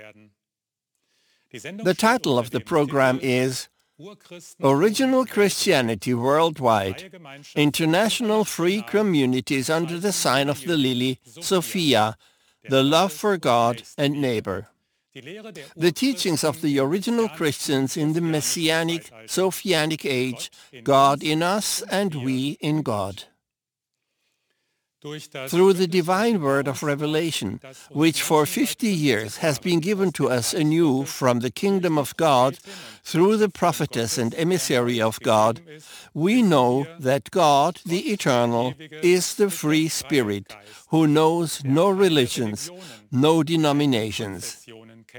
The title of the program is Original Christianity Worldwide, International Free Communities Under the Sign of the Lily, Sophia, the Love for God and Neighbor. The teachings of the original Christians in the Messianic, Sophianic age, God in us and we in God. Through the divine word of revelation, which for 50 years has been given to us anew from the kingdom of God, through the prophetess and emissary of God, we know that God, the Eternal, is the free Spirit, who knows no religions, no denominations.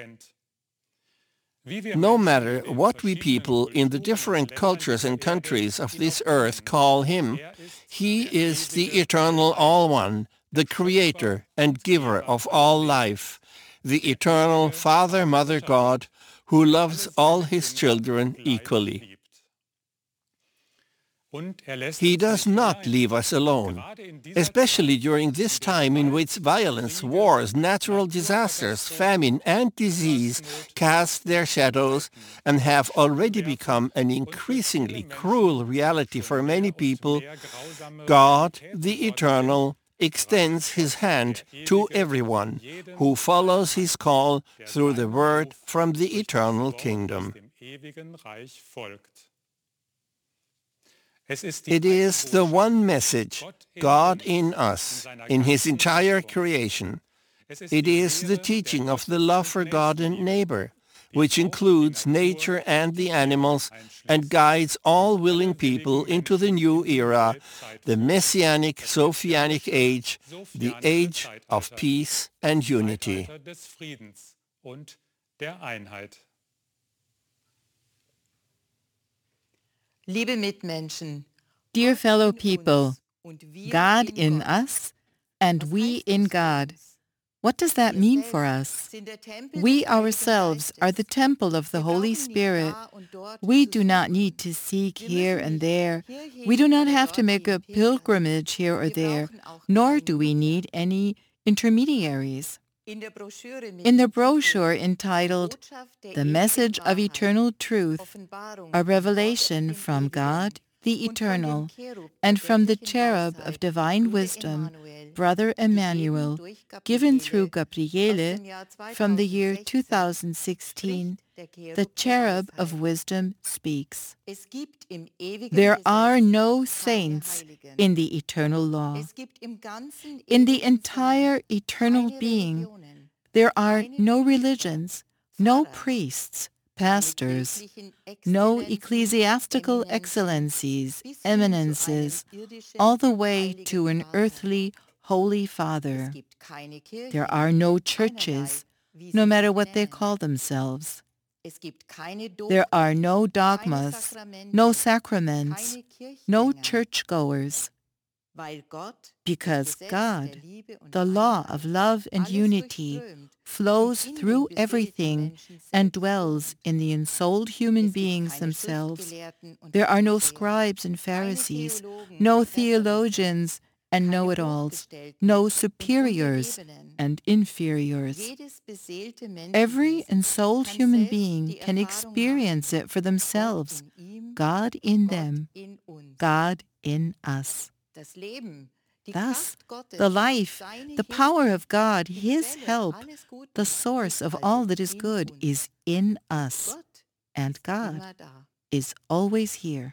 No matter what we people in the different cultures and countries of this earth call him, he is the eternal All-One, the Creator and Giver of all life, the eternal Father, Mother God, who loves all his children equally. He does not leave us alone, especially during this time in which violence, wars, natural disasters, famine, and disease cast their shadows and have already become an increasingly cruel reality for many people. God, the Eternal, extends his hand to everyone who follows his call through the word from the eternal kingdom. It is the one message, God in us, in his entire creation. It is the teaching of the love for God and neighbor, which includes nature and the animals and guides all willing people into the new era, the Messianic, Sophianic age, the age of peace and unity. Dear fellow people, God in us and we in God. What does that mean for us? We ourselves are the temple of the Holy Spirit. We do not need to seek here and there. We do not have to make a pilgrimage here or there, nor do we need any intermediaries. In the brochure entitled The Message of Eternal Truth, a revelation from God, the Eternal, and from the cherub of divine wisdom, Brother Emmanuel, given through Gabriele from the year 2016, the cherub of wisdom speaks. There are no saints in the eternal law. In the entire eternal being, there are no religions, no priests, pastors, no ecclesiastical excellencies, eminences, all the way to an earthly Holy Father. There are no churches, no matter what they call themselves. There are no dogmas, no sacraments, no churchgoers. Because God, the law of love and unity, flows through everything and dwells in the ensouled human beings themselves. There are no scribes and Pharisees, no theologians and know-it-alls, no superiors and inferiors. Every ensouled human being can experience it for themselves. God in them, God in us. Thus, the life, the power of God, his help, the source of all that is good, is in us, and God is always here.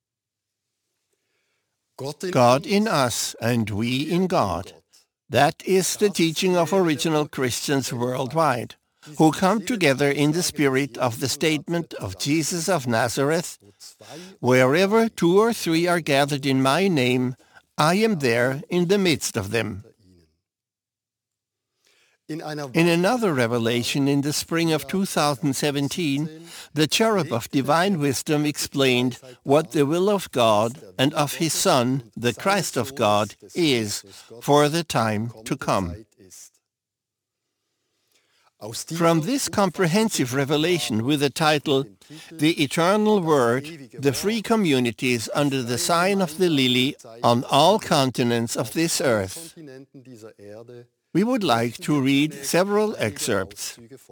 God in us and we in God. That is the teaching of original Christians worldwide, who come together in the spirit of the statement of Jesus of Nazareth, "Wherever 2 or 3 are gathered in my name, I am there in the midst of them." In another revelation in the spring of 2017, the cherub of divine wisdom explained what the will of God and of his Son, the Christ of God, is for the time to come. From this comprehensive revelation with the title, The Eternal Word, the Free Communities Under the Sign of the Lily on All Continents of this Earth, we would like to read several excerpts.